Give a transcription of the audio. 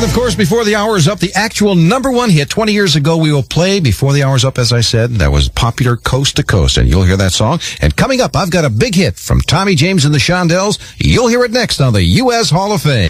And, of course, Before the Hour is Up, the actual #1 hit 20 years ago we will play. Before the Hour is Up, as I said, that was popular coast to coast, and you'll hear that song. And coming up, I've got a big hit from Tommy James and the Shondells. You'll hear it next on the U.S. Hall of Fame.